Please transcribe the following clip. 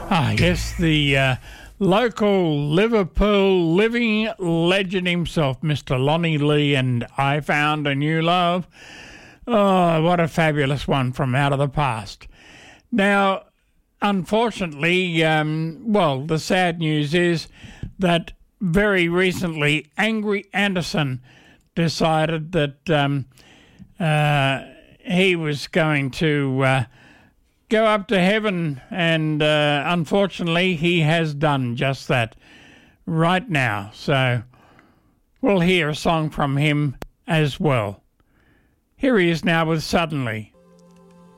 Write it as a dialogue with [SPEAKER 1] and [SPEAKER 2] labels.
[SPEAKER 1] Yes, the local Liverpool living legend himself, Mr. Lonnie Lee, and I Found a New Love. Oh, what a fabulous one from Out of the Past. Now, unfortunately, the sad news is that very recently Angry Anderson decided that he was going to go up to heaven, and unfortunately he has done just that right now. So we'll hear a song from him as well. Here he is now with Suddenly.